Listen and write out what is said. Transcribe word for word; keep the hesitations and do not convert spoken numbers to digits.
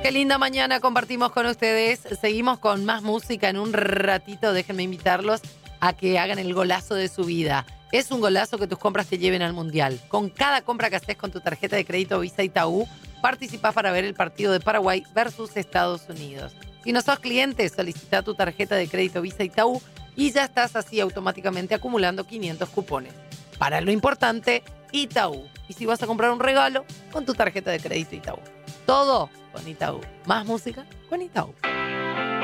Qué linda mañana compartimos con ustedes. Seguimos con más música en un ratito. Déjenme invitarlos a que hagan el golazo de su vida. Es un golazo que tus compras te lleven al Mundial. Con cada compra que haces con tu tarjeta de crédito Visa Itaú, participás para ver el partido de Paraguay versus Estados Unidos. Si no sos cliente, solicita tu tarjeta de crédito Visa Itaú y ya estás así automáticamente acumulando quinientos cupones. Para lo importante, Itaú. Y si vas a comprar un regalo, con tu tarjeta de crédito Itaú. Todo con Itaú. Más música con Itaú.